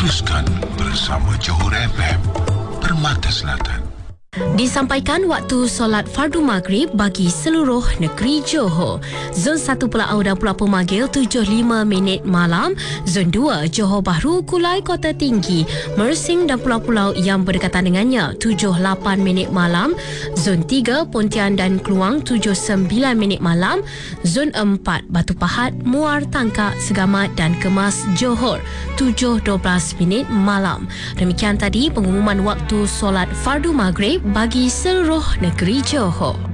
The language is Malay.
Teruskan bersama Johor FM, Permata Selatan. Disampaikan waktu solat fardu maghrib bagi seluruh negeri Johor. Zon 1 Pulau dan Pulau Pemagil 7.5 minit malam. Zon 2 Johor Bahru, Kulai, Kota Tinggi, Mersing dan pulau-pulau yang berdekatan dengannya 7.8 minit malam. Zon 3 Pontian dan Kluang 7.9 minit malam. Zon 4 Batu Pahat, Muar, Tangkak, Segamat dan Kemas Johor 7.12 minit malam. Demikian tadi pengumuman waktu solat fardu maghrib bagi seluruh negeri Johor.